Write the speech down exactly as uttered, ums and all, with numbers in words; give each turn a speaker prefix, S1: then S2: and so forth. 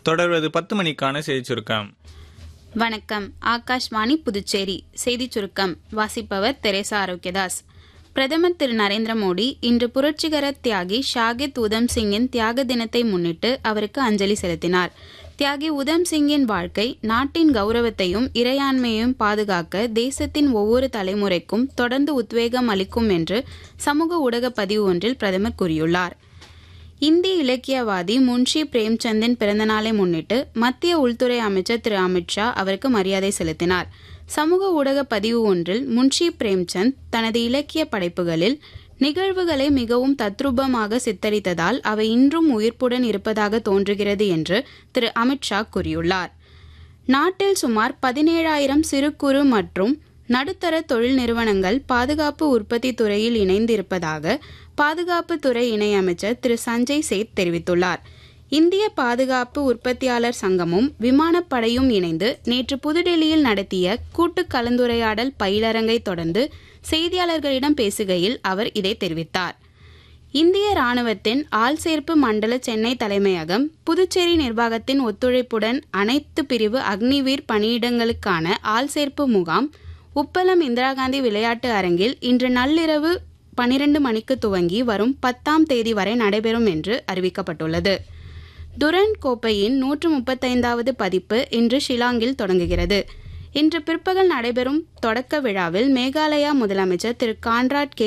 S1: தொடர்வது பத்து மணிக்கான செய்தி சுருக்கம்.
S2: வணக்கம். ஆகாஷ்வாணி புதுச்சேரி செய்திச் சுருக்கம் வாசிப்பவர் தெரேசா ஆரோக்கியதாஸ். பிரதமர் திரு நரேந்திர மோடி இன்று புரட்சிகர தியாகி ஷாகித் உதம் சிங்கின் தியாக தினத்தை முன்னிட்டு அவருக்கு அஞ்சலி செலுத்தினார். தியாகி உதம் சிங்கின் வாழ்க்கை நாட்டின் கௌரவத்தையும் இறையாண்மையையும் பாதுகாக்க தேசத்தின் ஒவ்வொரு தலைமுறைக்கும் தொடர்ந்து உத்வேகம் அளிக்கும் என்று சமூக ஊடக பதிவு ஒன்றில் பிரதமர் கூறியுள்ளார். இந்திய இலக்கியவாதி முன்ஷி பிரேம்சந்தின் பிறந்தநாளை முன்னிட்டு மத்திய உள்துறை அமைச்சர் திரு அமித்ஷா அவருக்கு மரியாதை செலுத்தினார். சமூக ஊடக பதிவு ஒன்றில் முன்ஷி பிரேம்சந்த் தனது இலக்கிய படைப்புகளில் நிகழ்வுகளை மிகவும் தத்ரூபமாக சித்தரித்ததால் அவை இன்றும் உயிர்ப்புடன் இருப்பதாக தோன்றுகிறது என்று திரு அமித்ஷா கூறியுள்ளார். நாட்டில் சுமார் பதினேழாயிரம் சிறு குறு மற்றும் நடுத்தர தொழில் நிறுவனங்கள் பாதுகாப்பு உற்பத்தி துறையில் இணைந்து இருப்பதாக பாதுகாப்பு துறை இணையமைச்சர் திரு சஞ்சய் சேத் தெரிவித்துள்ளார். இந்திய பாதுகாப்பு உற்பத்தியாளர் சங்கமும் விமானப்படையும் இணைந்து நேற்று புதுடெல்லியில் நடத்திய கூட்டு கலந்துரையாடல் பயிலரங்கை தொடர்ந்து செய்தியாளர்களிடம் பேசுகையில் அவர் இதை தெரிவித்தார். இந்திய ராணுவத்தின் ஆள்சேர்ப்பு மண்டல சென்னை தலைமையகம் புதுச்சேரி நிர்வாகத்தின் ஒத்துழைப்புடன் அனைத்து பிரிவு அக்னிவீர் பணியிடங்களுக்கான ஆள்சேர்ப்பு முகாம் உப்பளம் இந்திரா காந்தி விளையாட்டு அரங்கில் இன்று நள்ளிரவு பனிரெண்டு மணிக்கு துவங்கி வரும் பத்தாம் தேதி வரை நடைபெறும் என்று அறிவிக்கப்பட்டுள்ளது. துரண்ட் கோப்பையின் நூற்று முப்பத்தைந்தாவது பதிப்பு இன்று ஷிலாங்கில் தொடங்குகிறது. இன்று பிற்பகல் நடைபெறும் தொடக்க விழாவில் மேகாலயா முதலமைச்சர் திரு கான்ராட் கே